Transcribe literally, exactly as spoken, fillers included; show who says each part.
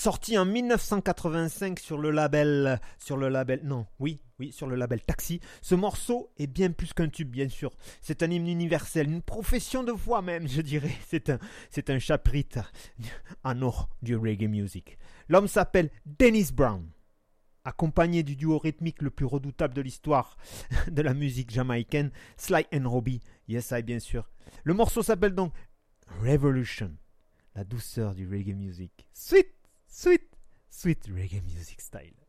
Speaker 1: sorti en mille neuf cent quatre-vingt-cinq sur le label, sur le label, non, oui, oui, sur le label Taxi. Ce morceau est bien plus qu'un tube, bien sûr. C'est un hymne universel, une profession de foi même, je dirais. C'est un, c'est un chapitre en or du reggae music. L'homme s'appelle Dennis Brown, accompagné du duo rythmique le plus redoutable de l'histoire de la musique jamaïcaine, Sly and Robbie. Yes, I, bien sûr. Le morceau s'appelle donc Revolution, la douceur du reggae music. Sweet, sweet, sweet reggae music style.